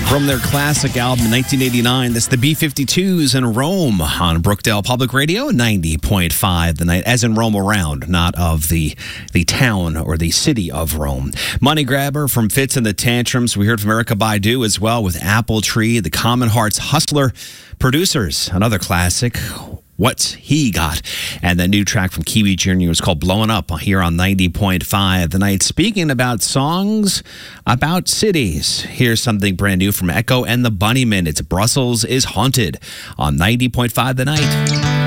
From their classic album, 1989, that's the B-52s in Rome on Brookdale Public Radio, 90.5 The Night, as in Rome around, not of the town or the city of Rome. Money Grabber from Fitz and the Tantrums. We heard from Erykah Badu as well with Apple Tree, the Common Hearts Hustler Producers, another classic. What's He Got? And that new track from Kiwi Jr. was called Blowing Up here on 90.5 The Night. Speaking about songs about cities, here's something brand new from Echo and the Bunnymen. It's Brussels is Haunted on 90.5 The Night.